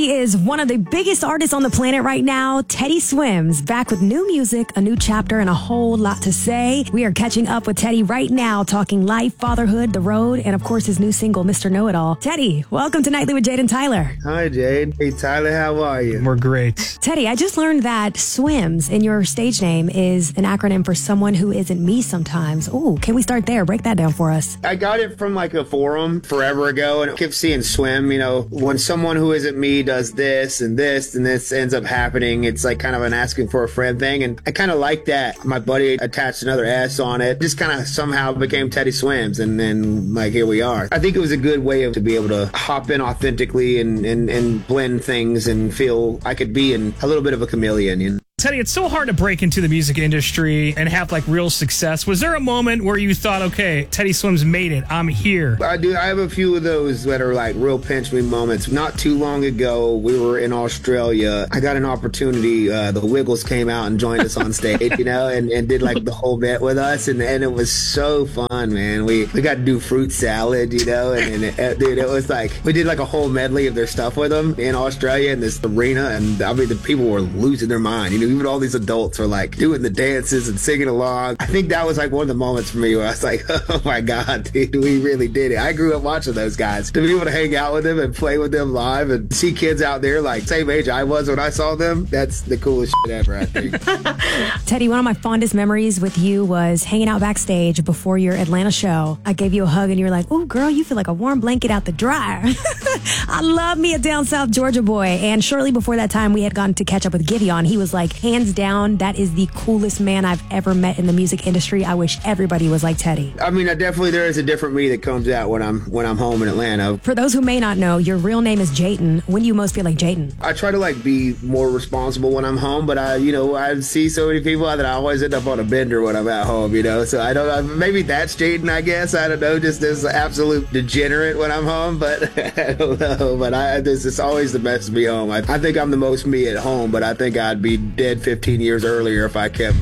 He is one of the biggest artists on the planet right now. Teddy Swims, back with new music, a new chapter, and a whole lot to say. We are catching up with Teddy right now, talking life, fatherhood, the road, and of course his new single, Mr. Know-It-All. Teddy, welcome to Nightly with Jade and Tyler. Hi, Jade. Hey, Tyler, how are you? We're great. Teddy, I just learned that Swims in your stage name is an acronym for someone who isn't me sometimes. Ooh, can we start there? Break that down for us. I got it from like a forum forever ago, and I kept seeing Swim, you know, when someone who isn't me does this and this ends up happening, it's like kind of an asking for a friend thing, and I kind of like that. My buddy attached another S on it, just kind of somehow became Teddy Swims, and then like here we are. I think it was a good way to be able to hop in authentically and blend things and feel I could be a little bit of a chameleon, you know? Teddy, it's so hard to break into the music industry and have like real success. Was there a moment where you thought, okay, Teddy Swims made it, I'm here? I do. I have a few of those that are like real pinch me moments. Not too long ago, we were in Australia. I got an opportunity. The Wiggles came out and joined us on stage, you know, and did like the whole bit with us. And it was so fun, man. We got to do fruit salad, you know, dude, it was like, we did like a whole medley of their stuff with them in Australia in this arena. And I mean, the people were losing their mind, you know. Even all these adults were like doing the dances and singing along. I think that was like one of the moments for me where I was like, oh my God, dude, we really did it. I grew up watching those guys. To be able to hang out with them and play with them live and see kids out there like same age I was when I saw them, that's the coolest shit ever, I think. Teddy, one of my fondest memories with you was hanging out backstage before your Atlanta show. I gave you a hug and you were like, oh girl, you feel like a warm blanket out the dryer. I love me a down south Georgia boy. And shortly before that time, we had gone to catch up with Gideon. He was like, hands down, that is the coolest man I've ever met in the music industry. I wish everybody was like Teddy. I mean, there is a different me that comes out when I'm home in Atlanta. For those who may not know, your real name is Jayden. When do you most feel like Jayden? I try to like be more responsible when I'm home, but I see so many people that I always end up on a bender when I'm at home, you know. So I don't know, maybe that's Jayden, I guess. I don't know, just as an absolute degenerate when I'm home, but I don't know. But it's always the best to be home. I think I'm the most me at home, but I think I'd be dead 15 years earlier if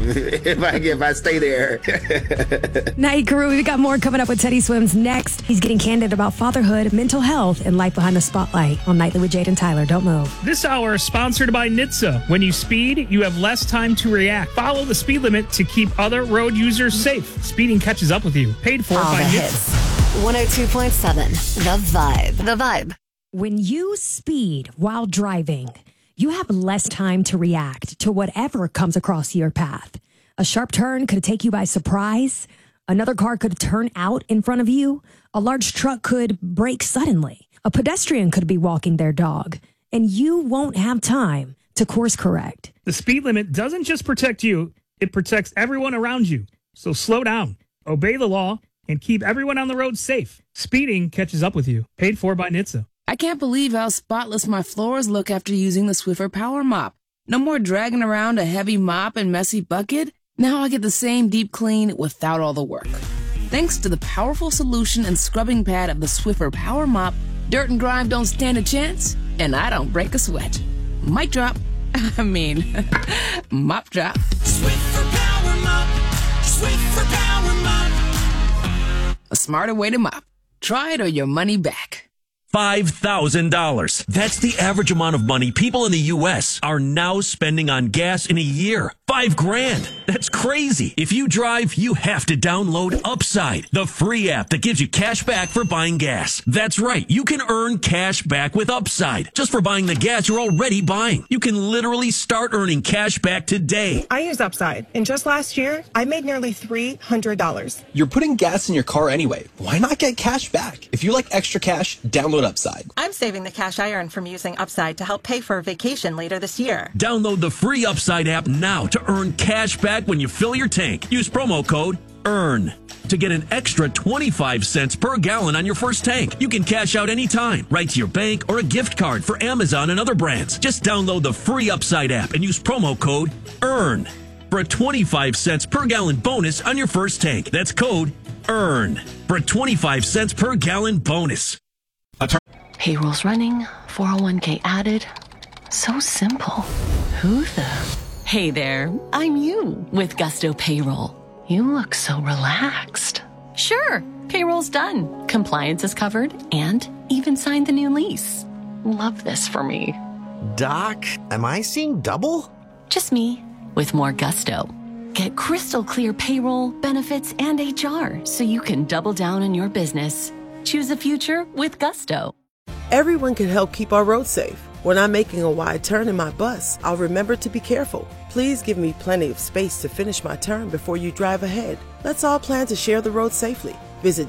I stay there. Night crew, we got more coming up with Teddy Swims next. He's getting candid about fatherhood, mental health, and life behind the spotlight on Nightly with Jade and Tyler. Don't move. This hour is sponsored by NHTSA. When you speed, you have less time to react. Follow the speed limit to keep other road users safe. Speeding catches up with you. Paid for by NHTSA. 102.7 The Vibe. The Vibe. When you speed while driving, you have less time to react to whatever comes across your path. A sharp turn could take you by surprise. Another car could turn out in front of you. A large truck could brake suddenly. A pedestrian could be walking their dog. And you won't have time to course correct. The speed limit doesn't just protect you, it protects everyone around you. So slow down, obey the law, and keep everyone on the road safe. Speeding catches up with you. Paid for by NHTSA. I can't believe how spotless my floors look after using the Swiffer Power Mop. No more dragging around a heavy mop and messy bucket. Now I get the same deep clean without all the work. Thanks to the powerful solution and scrubbing pad of the Swiffer Power Mop, dirt and grime don't stand a chance, and I don't break a sweat. Mic drop. Mop drop. Swiffer Power Mop. Swiffer Power Mop. A smarter way to mop. Try it or your money back. $5,000. That's the average amount of money people in the U.S. are now spending on gas in a year. $5,000. That's crazy. If you drive, you have to download Upside, the free app that gives you cash back for buying gas. That's right. You can earn cash back with Upside just for buying the gas you're already buying. You can literally start earning cash back today. I use Upside, and just last year, I made nearly $300. You're putting gas in your car anyway. Why not get cash back? If you like extra cash, download Upside. I'm saving the cash I earn from using Upside to help pay for a vacation later this year. Download the free Upside app now to earn cash back when you fill your tank. Use promo code EARN to get an extra 25 cents per gallon on your first tank. You can cash out anytime, right to your bank or a gift card for Amazon and other brands. Just download the free Upside app and use promo code EARN for a 25 cents per gallon bonus on your first tank. That's code EARN for a 25 cents per gallon bonus. Payroll's running, 401k added. So simple. Who the? Hey there, I'm you with Gusto Payroll. You look so relaxed. Sure, payroll's done. Compliance is covered and even signed the new lease. Love this for me. Doc, am I seeing double? Just me, with more gusto. Get crystal clear payroll, benefits, and HR so you can double down on your business. Choose a future with gusto. Everyone can help keep our roads safe. When I'm making a wide turn in my bus, I'll remember to be careful. Please give me plenty of space to finish my turn before you drive ahead. Let's all plan to share the road safely. Visit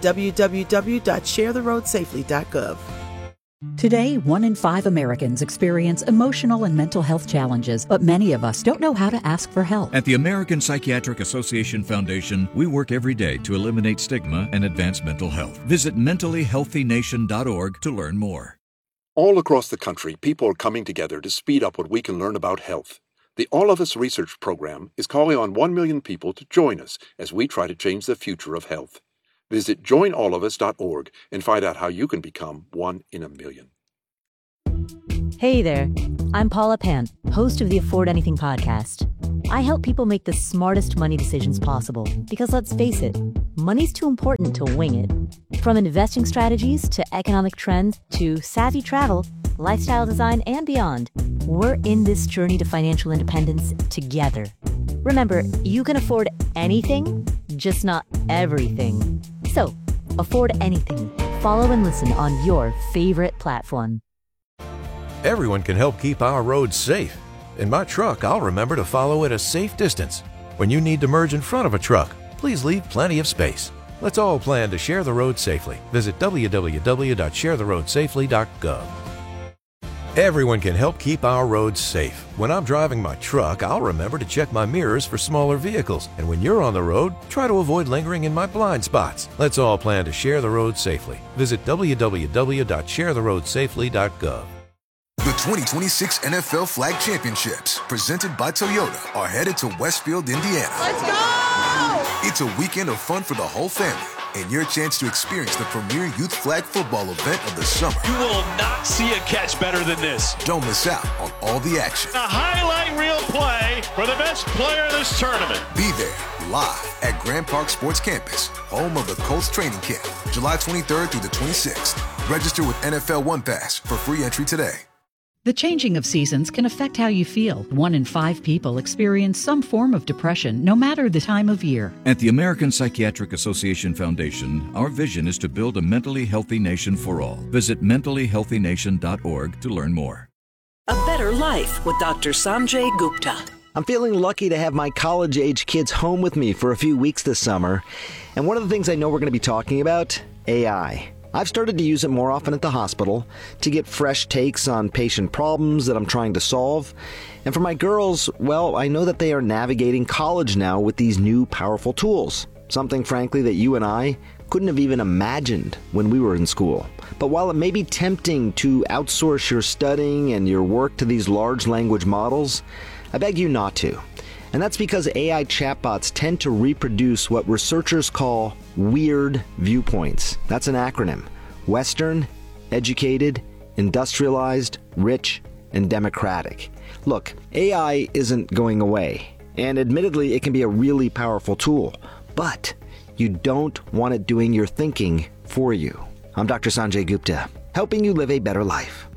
www.sharetheroadsafely.gov. Today, 1 in 5 Americans experience emotional and mental health challenges, but many of us don't know how to ask for help. At the American Psychiatric Association Foundation, we work every day to eliminate stigma and advance mental health. Visit mentallyhealthynation.org to learn more. All across the country, people are coming together to speed up what we can learn about health. The All of Us Research Program is calling on 1 million people to join us as we try to change the future of health. Visit joinallofus.org and find out how you can become 1 in a million. Hey there, I'm Paula Pant, host of the Afford Anything podcast. I help people make the smartest money decisions possible because, let's face it, money's too important to wing it. From investing strategies to economic trends to savvy travel, lifestyle design, and beyond, we're in this journey to financial independence together. Remember, you can afford anything, just not everything. So, afford anything. Follow and listen on your favorite platform. Everyone can help keep our roads safe. In my truck, I'll remember to follow at a safe distance. When you need to merge in front of a truck, please leave plenty of space. Let's all plan to share the road safely. Visit www.sharetheroadsafely.gov. Everyone can help keep our roads safe. When I'm driving my truck, I'll remember to check my mirrors for smaller vehicles. And when you're on the road, try to avoid lingering in my blind spots. Let's all plan to share the road safely. Visit www.sharetheroadsafely.gov. The 2026 NFL Flag Championships, presented by Toyota, are headed to Westfield, Indiana. Let's go! It's a weekend of fun for the whole family and your chance to experience the premier youth flag football event of the summer. You will not see a catch better than this. Don't miss out on all the action. A highlight reel play for the best player of this tournament. Be there live at Grand Park Sports Campus, home of the Colts training camp, July 23rd through the 26th. Register with NFL One Pass for free entry today. The changing of seasons can affect how you feel. 1 in 5 people experience some form of depression, no matter the time of year. At the American Psychiatric Association Foundation, our vision is to build a mentally healthy nation for all. Visit mentallyhealthynation.org to learn more. A Better Life with Dr. Sanjay Gupta. I'm feeling lucky to have my college-age kids home with me for a few weeks this summer. And one of the things I know we're going to be talking about, AI. I've started to use it more often at the hospital to get fresh takes on patient problems that I'm trying to solve. And for my girls, well, I know that they are navigating college now with these new powerful tools. Something, frankly, that you and I couldn't have even imagined when we were in school. But while it may be tempting to outsource your studying and your work to these large language models, I beg you not to. And that's because AI chatbots tend to reproduce what researchers call weird viewpoints. That's an acronym. Western, educated, industrialized, rich, and democratic. Look, AI isn't going away. And admittedly, it can be a really powerful tool. But you don't want it doing your thinking for you. I'm Dr. Sanjay Gupta, helping you live a better life.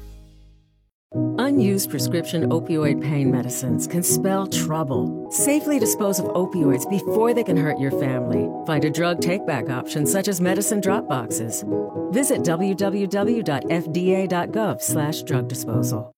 Unused prescription opioid pain medicines can spell trouble. Safely dispose of opioids before they can hurt your family. Find a drug take-back option such as medicine drop boxes. Visit www.fda.gov/drug disposal.